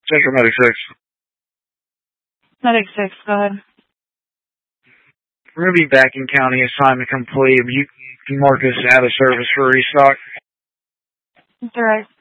Central Medic 6. Medic 6, go ahead. We're going to be back in county assignment complete. You can mark us out of service for restock. Direct.